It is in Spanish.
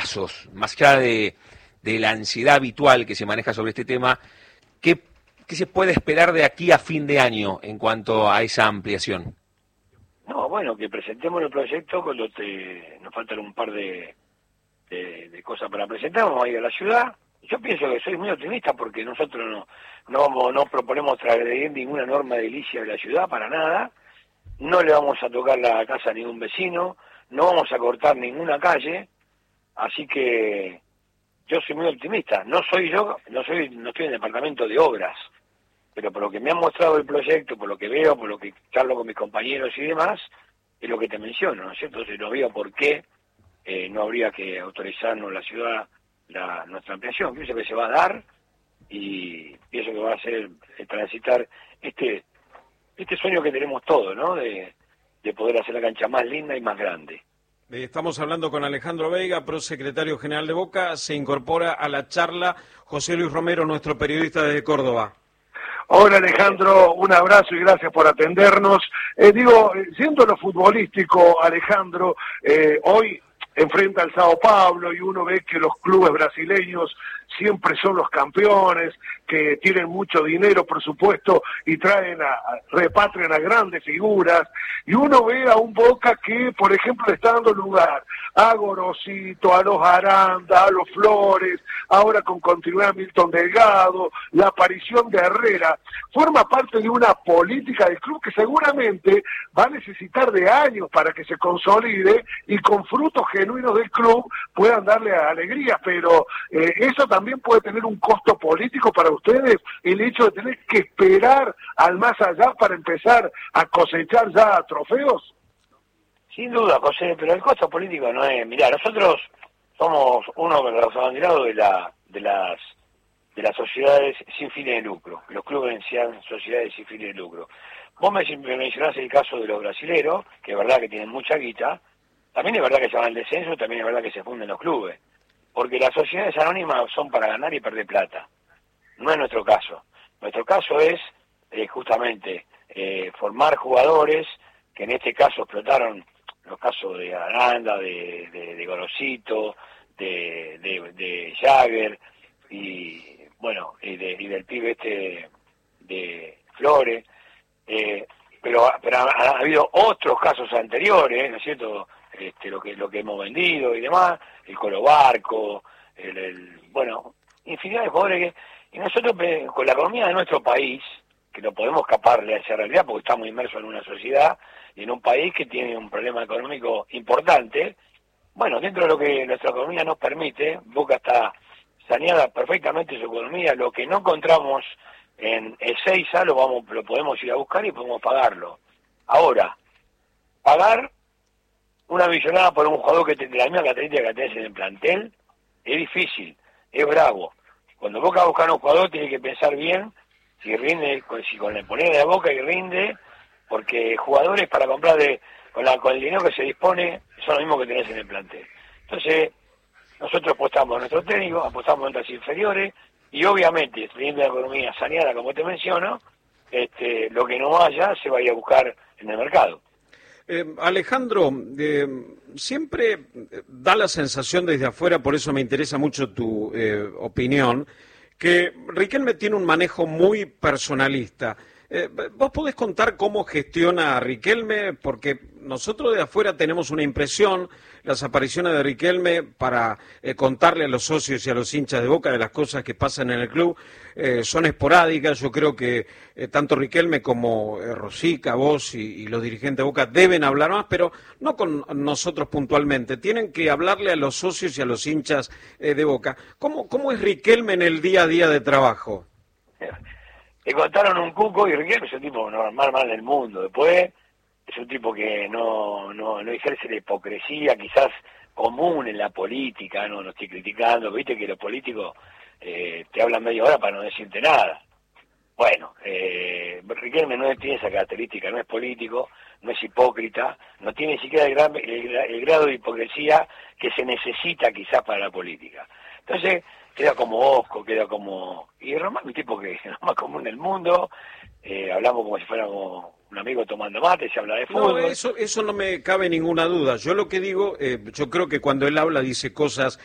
pasos, más allá de la ansiedad habitual que se maneja sobre este tema, ¿qué se puede esperar de aquí a fin de año en cuanto a esa ampliación? No, bueno, que presentemos el proyecto cuando nos faltan un par de cosas para presentar, vamos a ir a la ciudad. Yo pienso que soy muy optimista porque nosotros no proponemos transgredir ninguna norma edilicia de la ciudad para nada, no le vamos a tocar la casa a ningún vecino, no vamos a cortar ninguna calle, así que yo soy muy optimista. No estoy en el departamento de obras, pero por lo que me han mostrado el proyecto, por lo que veo, por lo que charlo con mis compañeros y demás, es lo que te menciono, ¿no es cierto? Entonces no veo por qué no habría que autorizarnos la ciudad nuestra ampliación. Pienso que se va a dar y pienso que va a ser transitar este sueño que tenemos todos, ¿no? De poder hacer la cancha más linda y más grande. Estamos hablando con Alejandro Veiga, prosecretario general de Boca. Se incorpora a la charla José Luis Romero, nuestro periodista desde Córdoba. Hola Alejandro, un abrazo y gracias por atendernos. Siendo lo futbolístico, Alejandro, hoy enfrenta al Sao Paulo y uno ve que los clubes brasileños siempre son los campeones, que tienen mucho dinero, por supuesto, y repatrian a grandes figuras, y uno ve a un Boca que, por ejemplo, le está dando lugar a Gorosito, a los Aranda, a los Flores, ahora con continuidad Milton Delgado, la aparición de Herrera, forma parte de una política del club que seguramente va a necesitar de años para que se consolide y con frutos genuinos del club puedan darle alegría, pero eso también puede tener un costo político para ustedes, el hecho de tener que esperar al más allá para empezar a cosechar ya trofeos. Sin duda, José, pero el costo político no es... Mirá, nosotros somos uno de los abanderados de las sociedades sin fines de lucro. Los clubes sean sociedades sin fines de lucro. Vos me mencionás el caso de los brasileros, que es verdad que tienen mucha guita. También es verdad que se van al descenso, también es verdad que se funden los clubes. Porque las sociedades anónimas son para ganar y perder plata. No es nuestro caso. Nuestro caso es justamente formar jugadores que en este caso explotaron los casos de Aranda, de Gorosito, de Jagger y bueno, y del pibe de Flores, pero ha habido otros casos anteriores, ¿no es cierto? Lo que hemos vendido y demás, el Colo Barco, bueno, infinidad de jugadores y nosotros con la economía de nuestro país, que no podemos escaparle a esa realidad porque estamos inmersos en una sociedad y en un país que tiene un problema económico importante. Bueno, dentro de lo que nuestra economía nos permite, Boca está saneada perfectamente su economía. Lo que no encontramos en Ezeiza lo podemos ir a buscar y podemos pagarlo. Ahora, pagar una millonada por un jugador que tiene la misma característica que tenés en el plantel es difícil, es bravo. Cuando Boca va a buscar a un jugador tiene que pensar bien si rinde, si con el poner de la Boca y rinde, porque jugadores para comprar con el dinero que se dispone son los mismos que tenés en el plantel. Entonces, nosotros apostamos a nuestros técnicos, apostamos a nuestras inferiores, y obviamente, teniendo la economía saneada, como te menciono, lo que no vaya se va a ir a buscar en el mercado. Alejandro, siempre da la sensación desde afuera, por eso me interesa mucho tu opinión, que Riquelme tiene un manejo muy personalista. ¿Vos podés contar cómo gestiona a Riquelme? Porque nosotros de afuera tenemos una impresión, las apariciones de Riquelme para contarle a los socios y a los hinchas de Boca de las cosas que pasan en el club son esporádicas. Yo creo que tanto Riquelme como Rosica, vos y los dirigentes de Boca deben hablar más, pero no con nosotros puntualmente. Tienen que hablarle a los socios y a los hinchas de Boca. ¿Cómo es Riquelme en el día a día de trabajo? Le contaron un cuco y Riquelme es un tipo normal del mundo. Después es un tipo que no ejerce la hipocresía quizás común en la política, no estoy criticando, viste que los políticos te hablan media hora para no decirte nada. Bueno, Riquelme no tiene esa característica, no es político, no es hipócrita, no tiene ni siquiera el grado de hipocresía que se necesita quizás para la política. Entonces, queda como Osco, y Román, un tipo que es lo más común del mundo, hablamos como si fuéramos un amigo tomando mate, se habla de fútbol. No, eso no me cabe ninguna duda. Yo lo que digo, yo creo que cuando él habla dice cosas